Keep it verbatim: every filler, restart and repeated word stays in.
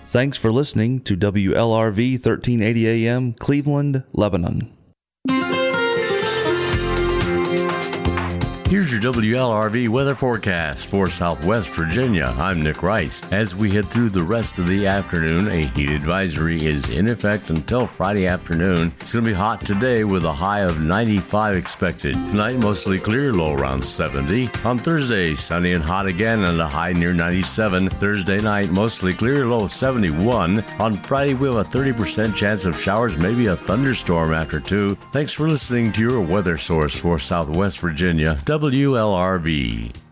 Thanks for listening to W L R V thirteen eighty A M, Cleveland, Lebanon. Here's your W L R V weather forecast for Southwest Virginia. I'm Nick Rice. As we head through the rest of the afternoon, a heat advisory is in effect until Friday afternoon. It's going to be hot today with a high of ninety-five expected. Tonight, mostly clear, low around seventy. On Thursday, sunny and hot again and a high near ninety-seven. Thursday night, mostly clear, low seventy-one. On Friday, we have a thirty percent chance of showers, maybe a thunderstorm after two. Thanks for listening to your weather source for Southwest Virginia. W L R V.